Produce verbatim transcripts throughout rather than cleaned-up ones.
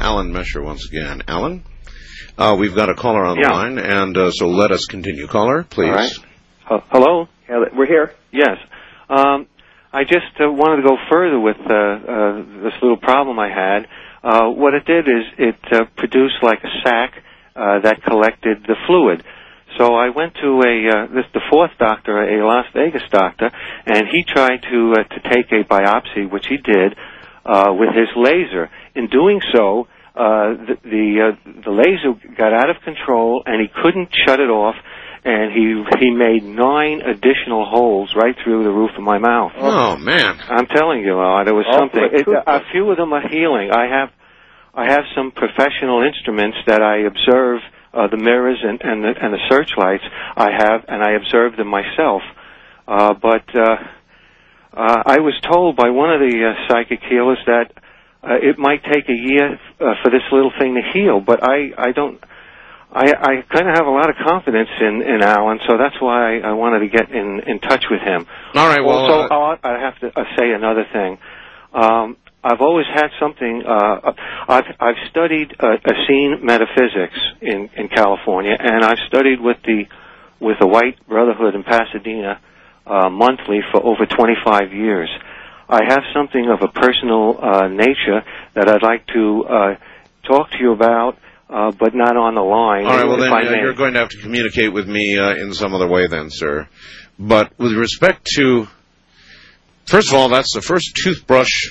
Alan Mesher once again. Alan, uh, we've got a caller on the yeah. line, and uh, so let us continue. Caller, please. All right. Uh, hello? Yeah, we're here. Yes. Um, I just uh, wanted to go further with uh, uh, this little problem I had. Uh, what it did is it uh, produced like a sac uh, that collected the fluid. So I went to a uh, this the fourth doctor, a Las Vegas doctor, and he tried to uh, to take a biopsy, which he did uh, with his laser. In doing so, uh, the the, uh, the laser got out of control, and he couldn't shut it off. And he he made nine additional holes right through the roof of my mouth. Oh man! I'm telling you, uh, there was oh, something. It, a few of them are healing. I have I have some professional instruments that I observe. Uh, the mirrors and, and, the, and the searchlights I have, and I observed them myself. Uh, but uh, uh, I was told by one of the uh, psychic healers that uh, it might take a year uh, for this little thing to heal. But I, I don't. I, I kind of have a lot of confidence in, in Alan, so that's why I, I wanted to get in, in touch with him. All right. Well, also, uh, I have to uh, say another thing. Um, I've always had something. Uh, I've I've studied uh, Essene metaphysics in, in California, and I've studied with the with the White Brotherhood in Pasadena uh, monthly for over twenty-five years. I have something of a personal uh, nature that I'd like to uh, talk to you about, uh, but not on the line. All right. Well, then uh, you're going to have to communicate with me uh, in some other way, then, sir. But with respect to, first of all, that's the first toothbrush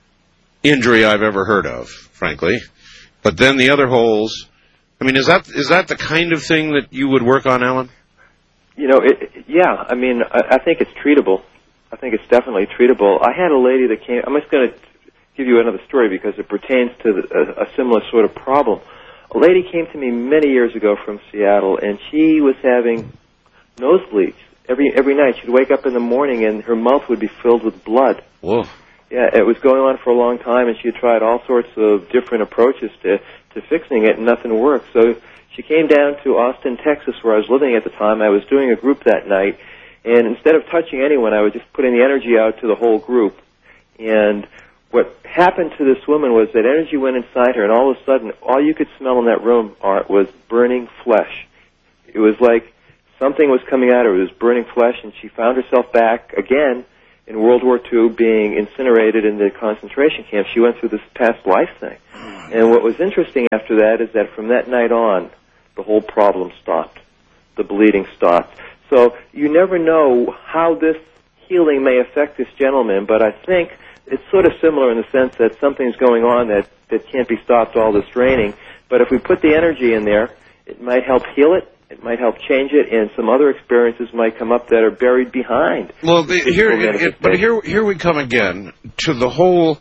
injury I've ever heard of, frankly. But then the other holes, I mean, is that is that the kind of thing that you would work on, Alan? You know, it, yeah, I mean, I, I think it's treatable. I think it's definitely treatable. I had a lady that came, I'm just going to give you another story because it pertains to the, a, a similar sort of problem. A lady came to me many years ago from Seattle, and she was having nosebleeds. Every, every night she'd wake up in the morning and her mouth would be filled with blood. Whoa. Yeah, it was going on for a long time, and she had tried all sorts of different approaches to, to fixing it, and nothing worked. So she came down to Austin, Texas, where I was living at the time. I was doing a group that night, and instead of touching anyone, I was just putting the energy out to the whole group. And what happened to this woman was that energy went inside her, and all of a sudden, all you could smell in that room, Art, was burning flesh. It was like something was coming at her. It was burning flesh, and she found herself back again in World War Two, being incinerated in the concentration camp. She went through this past life thing. And what was interesting after that is that from that night on, the whole problem stopped. The bleeding stopped. So you never know how this healing may affect this gentleman, but I think it's sort of similar in the sense that something's going on that, that can't be stopped, all this draining. But if we put the energy in there, it might help heal it. It might help change it, and some other experiences might come up that are buried behind. Well, the, here, it, but here, here we come again to the whole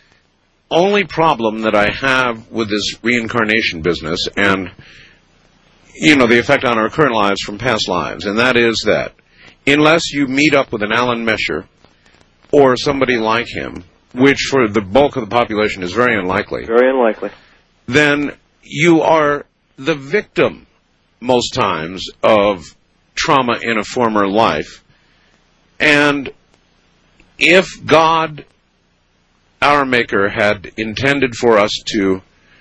only problem that I have with this reincarnation business, and you know the effect on our current lives from past lives, and that is that unless you meet up with an Alan Mesher or somebody like him, which for the bulk of the population is very unlikely, very unlikely, then you are the victim most times of trauma in a former life. And if God, our Maker, had intended for us to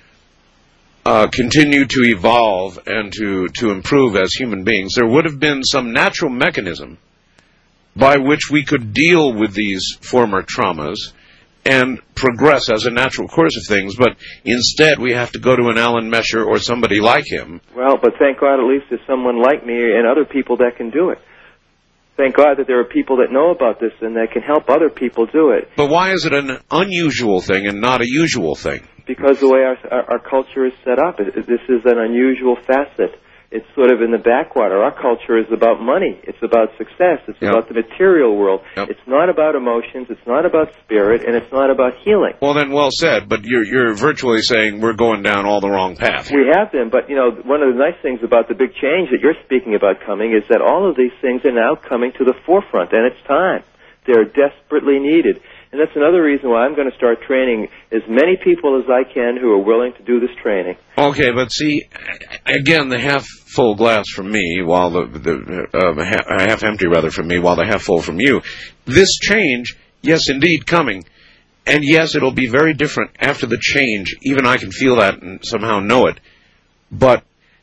uh, continue to evolve and to, to improve as human beings, there would have been some natural mechanism by which we could deal with these former traumas and progress as a natural course of things, but instead we have to go to an Alan Mesher or somebody like him. Well, but thank God at least there's someone like me and other people that can do it. Thank God that there are people that know about this and that can help other people do it. But why is it an unusual thing and not a usual thing? Because the way our, our, our culture is set up, it, this is an unusual facet. It's sort of in the backwater. Our culture is about money. It's about success. It's yep. about the material world. Yep. It's not about emotions. It's not about spirit, and it's not about healing. Well, then, well said. But you're you're virtually saying we're going down all the wrong path. We have been, but you know, one of the nice things about the big change that you're speaking about coming is that all of these things are now coming to the forefront, and it's time. They're desperately needed. And that's another reason why I'm going to start training as many people as I can who are willing to do this training. Okay, but see, again, the half-full glass from me, while the, the uh, half-empty, rather, from me, while the half-full from you. This change, yes, indeed, coming, And yes, it'll be very different after the change. Even I can feel that and somehow know it. But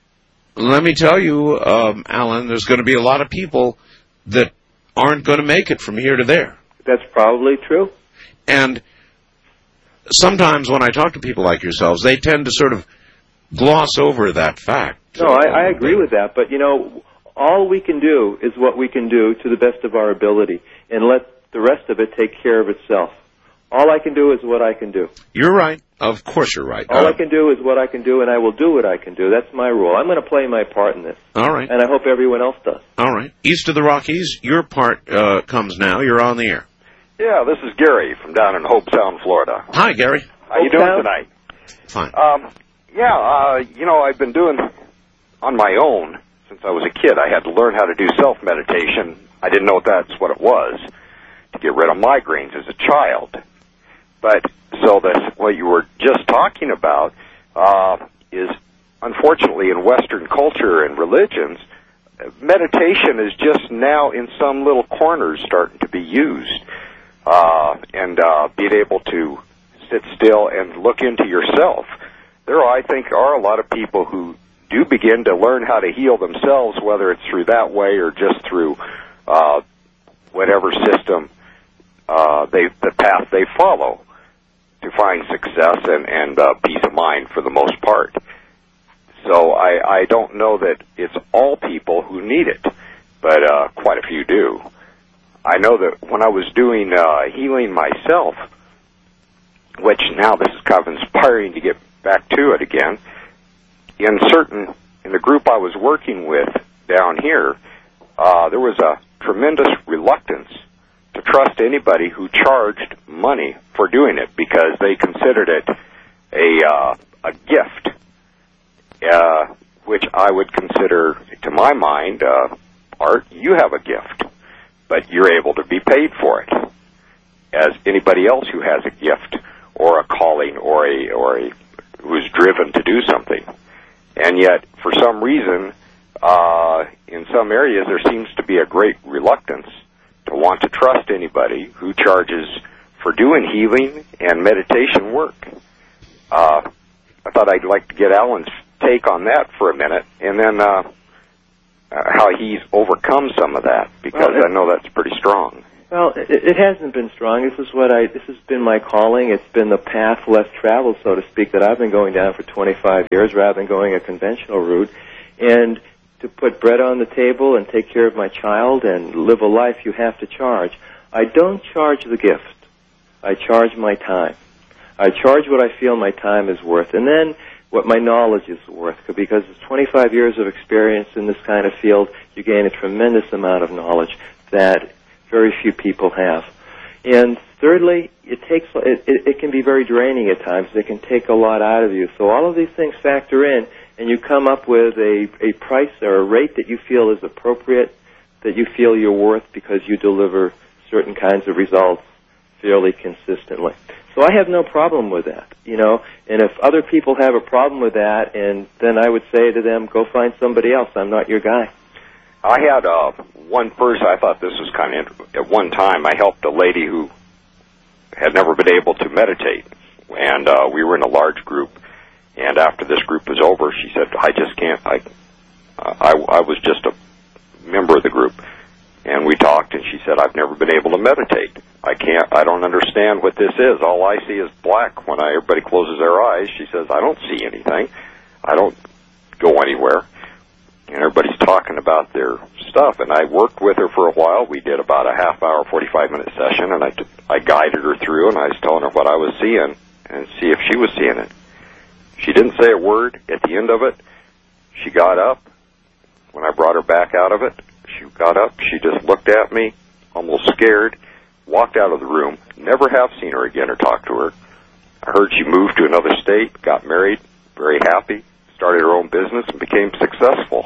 let me tell you, um, Alan, there's going to be a lot of people that aren't going to make it from here to there. That's probably true. And sometimes when I talk to people like yourselves, they tend to sort of gloss over that fact. No, I, I agree with that. But, you know, all we can do is what we can do to the best of our ability, and let the rest of it take care of itself. All I can do is what I can do. You're right. Of course you're right. All uh, I can do is what I can do, and I will do what I can do. That's my rule. I'm going to play my part in this. All right. And I hope everyone else does. All right. East of the Rockies, your part uh, comes now. You're on the air. Yeah, this is Gary from down in Hope Sound, Florida. Hi, Gary. How you doing tonight? Fine. Um, yeah, uh, you know, I've been doing on my own since I was a kid. I had to learn how to do self-meditation. I didn't know that's what it was, to get rid of migraines as a child. But so that's what you were just talking about uh, is, unfortunately, in Western culture and religions, meditation is just now in some little corners starting to be used. Uh, and uh, being able to sit still and look into yourself. There, I think, are a lot of people who do begin to learn how to heal themselves, whether it's through that way or just through uh, whatever system uh, they, the path they follow to find success and, and uh, peace of mind for the most part. So I, I don't know that it's all people who need it, but uh, quite a few do. I know that when I was doing uh, healing myself, which now this is kind of inspiring to get back to it again, in certain, in the group I was working with down here, uh, there was a tremendous reluctance to trust anybody who charged money for doing it because they considered it a, uh, a gift, uh, which I would consider, to my mind, uh, Art, you have a gift. But you're able to be paid for it, as anybody else who has a gift or a calling or a or a who's driven to do something. And yet, for some reason, uh, in some areas, there seems to be a great reluctance to want to trust anybody who charges for doing healing and meditation work. Uh, I thought I'd like to get Alan's take on that for a minute, and then. Uh, Uh, how he's overcome some of that, because well, it, I know that's pretty strong. Well, it, it hasn't been strong. This is what I. This has been my calling. It's been the path less traveled, so to speak, that I've been going down for twenty-five years, rather than going a conventional route. And to put bread on the table and take care of my child and live a life, you have to charge. I don't charge the gift. I charge my time. I charge what I feel my time is worth, and then what my knowledge is worth, because it's twenty-five years of experience in this kind of field, you gain a tremendous amount of knowledge that very few people have. And thirdly, it takes it, it, it can be very draining at times. It can take a lot out of you. So all of these things factor in, and you come up with a, a price or a rate that you feel is appropriate, that you feel you're worth because you deliver certain kinds of results fairly consistently. So I have no problem with that, you know, and if other people have a problem with that, and then I would say to them, go find somebody else. I'm not your guy. I had uh, one person, I thought this was kind of, at one time, I helped a lady who had never been able to meditate, and uh, we were in a large group, and after this group was over, she said, I just can't, I, uh, I, I was just a member of the group, and we talked, and she said, I've never been able to meditate. I can't, I don't understand what this is. All I see is black when I, everybody closes their eyes. She says, I don't see anything. I don't go anywhere. And everybody's talking about their stuff. And I worked with her for a while. We did about a half hour, forty-five minute session, and I, t- I guided her through, and I was telling her what I was seeing and see if she was seeing it. She didn't say a word. At the end of it, she got up. When I brought her back out of it, she got up. She just looked at me, almost scared. Walked out of the room, never have seen her again or talked to her. I heard she moved to another state, got married, very happy, started her own business, and became successful.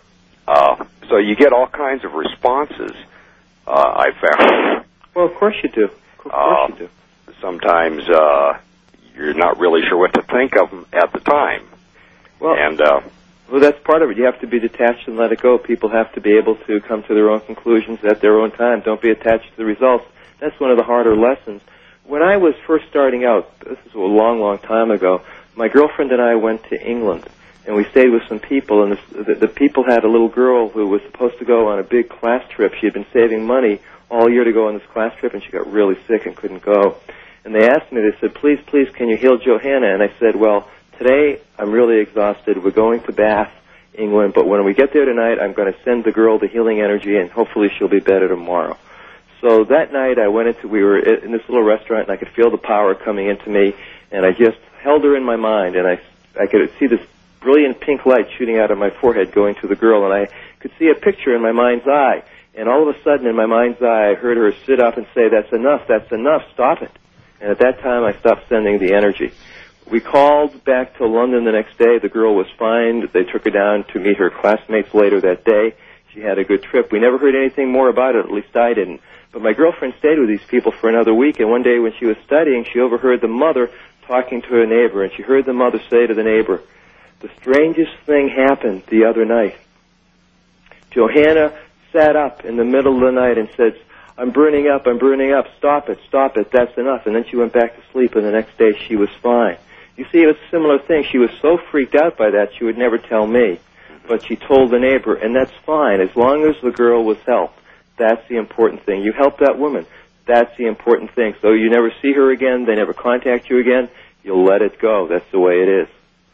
Uh, so you get all kinds of responses, uh, I found. Well, of course you do. Of course uh, you do. Sometimes uh, you're not really sure what to think of them at the time. Well, and uh, well, that's part of it. You have to be detached and let it go. People have to be able to come to their own conclusions at their own time. Don't be attached to the results. That's one of the harder lessons. when I was first starting out, this is a long, long time ago, my girlfriend and I went to England, and we stayed with some people, and this, the, the people had a little girl who was supposed to go on a big class trip. She had been saving money all year to go on this class trip, and she got really sick and couldn't go. And they asked me, they said, please, please, can you heal Johanna? And I said, well, today I'm really exhausted. We're going to Bath, England, but when we get there tonight, I'm going to send the girl the healing energy, and hopefully she'll be better tomorrow. So that night I went into, we were in this little restaurant, and I could feel the power coming into me, and I just held her in my mind, and I, I could see this brilliant pink light shooting out of my forehead going to the girl, and I could see a picture in my mind's eye. And all of a sudden in my mind's eye I heard her sit up and say, that's enough, that's enough, stop it. And at that time I stopped sending the energy. We called back to London the next day. The girl was fine. They took her down to meet her classmates later that day. She had a good trip. We never heard anything more about it, at least I didn't. But my girlfriend stayed with these people for another week, and one day when she was studying, she overheard the mother talking to her neighbor, and she heard the mother say to the neighbor, the strangest thing happened the other night. Johanna sat up in the middle of the night and said, I'm burning up, I'm burning up, stop it, stop it, that's enough. And then she went back to sleep, and the next day she was fine. You see, it was a similar thing. She was so freaked out by that, she would never tell me. But she told the neighbor, and that's fine, as long as the girl was helped. That's the important thing. You help that woman. That's the important thing. So you never see her again, they never contact you again, you'll let it go. That's the way it is.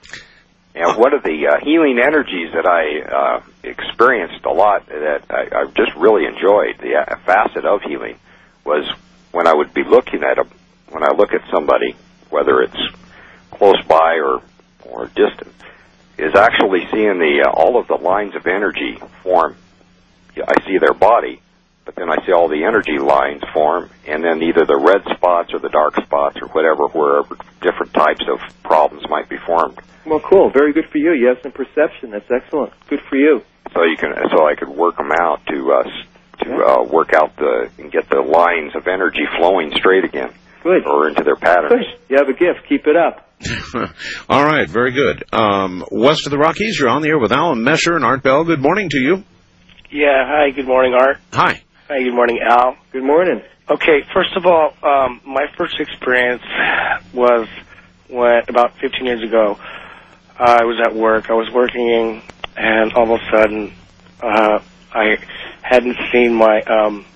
And one of the uh, healing energies that I uh, experienced a lot, that I, I just really enjoyed, the uh, facet of healing, was when I would be looking at a, when I look at somebody, whether it's close by or or distant, is actually seeing the uh, all of the lines of energy form. I see their body, but then I see all the energy lines form, and then either the red spots or the dark spots or whatever, wherever different types of problems might be formed. Well, cool. Very good for you. You have some perception. That's excellent. Good for you. So you can, so I could work them out to uh, to uh, work out the and get the lines of energy flowing straight again. Good. Or into their patterns. Good. You have a gift. Keep it up. All right. Very good. Um, west of the Rockies, you're on the air with Alan Mesher and Art Bell. Good morning to you. Yeah. Hi. Good morning, Art. Hi. Hi. Good morning, Al. Good morning. Okay. First of all, um, my first experience was when about fifteen years ago. Uh, I was at work. I was working, and all of a sudden, uh, I hadn't seen my um,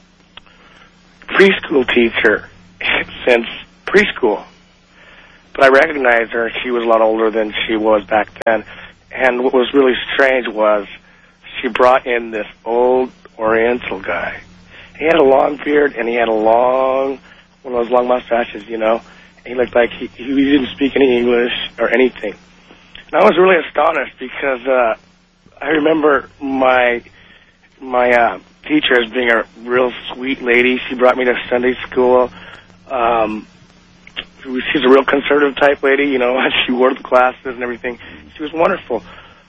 preschool teacher since preschool. But I recognized her. She was a lot older than she was back then. And what was really strange was she brought in this old Oriental guy. He had a long beard, and he had a long, one of those long mustaches, you know. And he looked like he, he didn't speak any English or anything. And I was really astonished because uh, I remember my my uh, teacher as being a real sweet lady. She brought me to Sunday school. Um, she's a real conservative type lady, you know. She wore the glasses and everything. She was wonderful.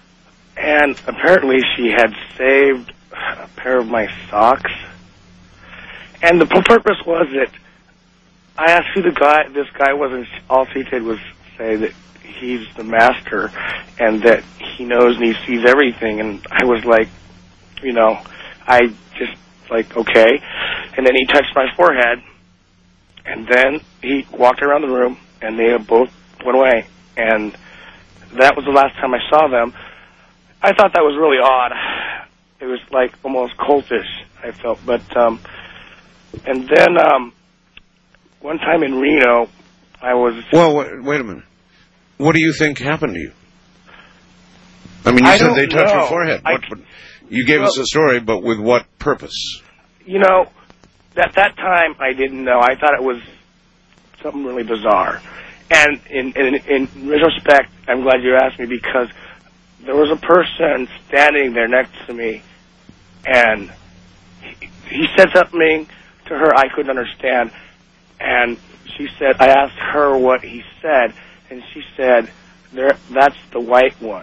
And apparently she had saved a pair of my socks. And the purpose was that I asked who the guy, this guy was, and all she did was say that he's the master and that he knows and he sees everything. And I was like, you know, I just like, okay. And then he touched my forehead, and then he walked around the room, and they both went away. And that was the last time I saw them. I thought that was really odd. It was like almost cultish, I felt. But, um, and then, um, one time in Reno, I was... Well, wait, wait a minute. What do you think happened to you? I mean, you I said they touched know. your forehead. I, what, what, you gave well, us a story, but with what purpose? You know, at that time, I didn't know. I thought it was something really bizarre. And in, in, in retrospect, I'm glad you asked me, because there was a person standing there next to me, and he, he said something to her I couldn't understand. And she said, I asked her what he said, and she said, "There, that's the white one."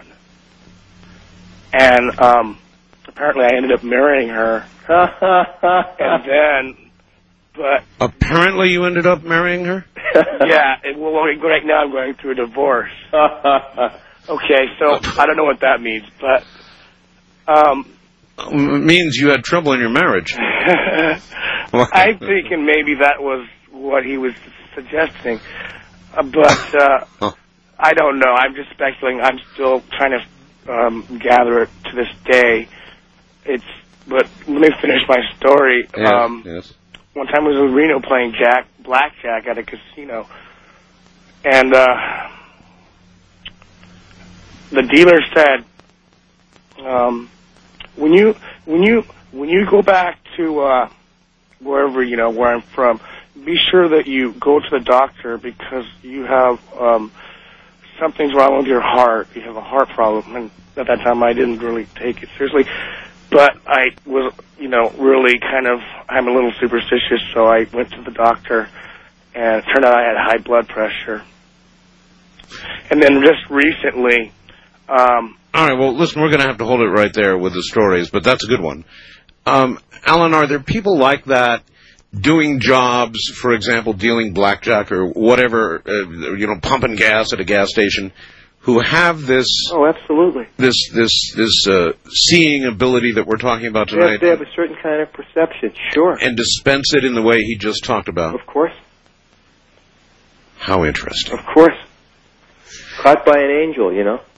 And um, apparently I ended up marrying her. And then, but... Apparently you ended up marrying her? Yeah, it, well, right now I'm going through a divorce. Okay, so I don't know what that means, but... Um, it means you had trouble in your marriage. I'm thinking maybe that was what he was suggesting. Uh, but uh, huh. I don't know. I'm just speculating. I'm still trying to um, gather it to this day. It's but let me finish my story. Yes, um, yes. One time I was in Reno playing jack blackjack at a casino, and uh, the dealer said, um, "When you when you when you go back to uh, wherever you know where I'm from, be sure that you go to the doctor because you have um, something's wrong with your heart. You have a heart problem." And at that time, I didn't really take it seriously. But I was, you know, really kind of, I'm a little superstitious, so I went to the doctor, and it turned out I had high blood pressure. And then just recently... Um, All right, well, listen, we're going to have to hold it right there with the stories, but that's a good one. Um, Alan, are there people like that doing jobs, for example, dealing blackjack or whatever, uh, you know, pumping gas at a gas station, who have this Oh, absolutely. this this this uh, seeing ability that we're talking about They have, tonight, they have a certain kind of perception, sure. and dispense it in the way he just talked about? Of course. How interesting. Of course. Caught by an angel, you know.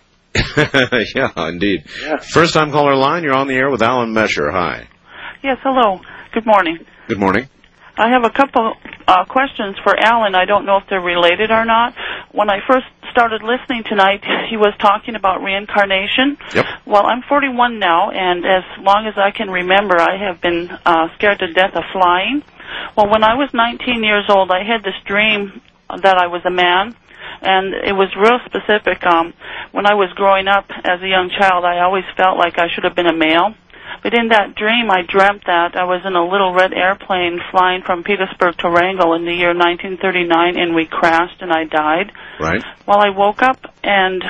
Yeah, indeed. Yeah. First time caller line, you're on the air with Alan Mesher. Hi. Yes, hello. Good morning. Good morning. I have a couple uh, questions for Alan. I don't know if they're related or not. When I first started listening tonight, he was talking about reincarnation. Yep. Well, I'm forty-one now, and as long as I can remember, I have been uh, scared to death of flying. Well, when I was nineteen years old, I had this dream that I was a man, and it was real specific. Um, when I was growing up as a young child, I always felt like I should have been a male. But in that dream, I dreamt that I was in a little red airplane flying from Petersburg to Wrangell in the year nineteen thirty-nine, and we crashed and I died. Right. Well, I woke up and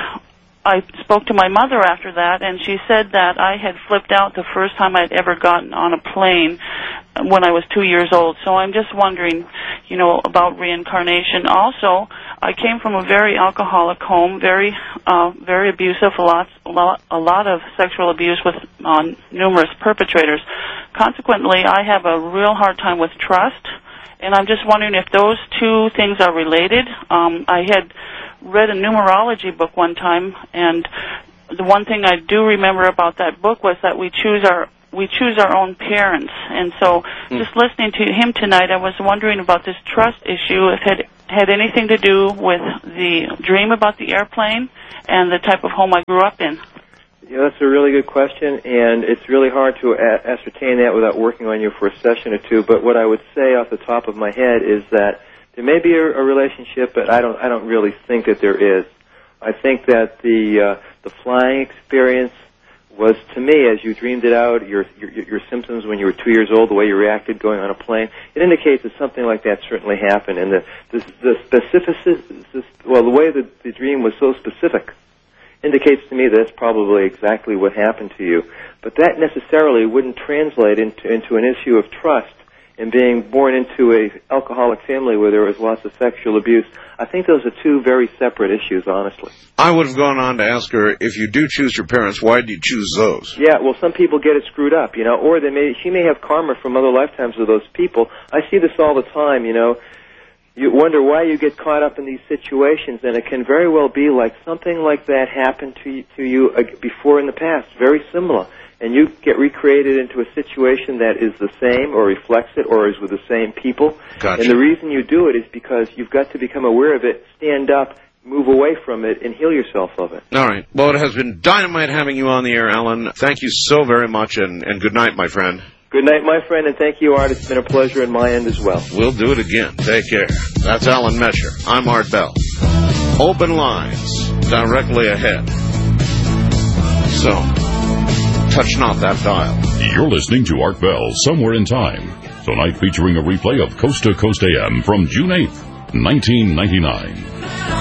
I spoke to my mother after that, and she said that I had flipped out the first time I'd ever gotten on a plane when I was two years old. So I'm just wondering, you know, about reincarnation. Also, I came from a very alcoholic home, very, uh, very abusive, a lot, a lot, a lot of sexual abuse with uh, numerous perpetrators. Consequently, I have a real hard time with trust, and I'm just wondering if those two things are related. Um, I had read a numerology book one time, and the one thing I do remember about that book was that we choose our we choose our own parents. And so mm. just listening to him tonight, I was wondering about this trust issue, if it had anything to do with the dream about the airplane and the type of home I grew up in. Yeah, that's a really good question, and it's really hard to a- ascertain that without working on you for a session or two. But what I would say off the top of my head is that there may be a, a relationship, but I don't I don't really think that there is. I think that the uh, the flying experience was, to me, as you dreamed it out, your, your your symptoms when you were two years old, the way you reacted going on a plane, it indicates that something like that certainly happened. And the the, the specificity, well, the way that the dream was so specific indicates to me that that's probably exactly what happened to you. But that necessarily wouldn't translate into into an issue of trust. And being born into a alcoholic family where there was lots of sexual abuse, I think those are two very separate issues, honestly. I would have gone on to ask her, if you do choose your parents, why do you choose those? Yeah, well, some people get it screwed up, you know, or they may she may have karma from other lifetimes of those people. I see this all the time, you know. You wonder why you get caught up in these situations, and it can very well be like something like that happened to you, to you before in the past, very similar. And you get recreated into a situation that is the same or reflects it or is with the same people. Gotcha. And the reason you do it is because you've got to become aware of it, stand up, move away from it, and heal yourself of it. All right. Well, it has been dynamite having you on the air, Alan. Thank you so very much, and, and good night, my friend. Good night, my friend, and thank you, Art. It's been a pleasure on my end as well. We'll do it again. Take care. That's Alan Mesher. I'm Art Bell. Open lines directly ahead. So, touch not that dial. You're listening to Art Bell, Somewhere in Time. Tonight featuring a replay of Coast to Coast A M from June eighth, nineteen ninety-nine.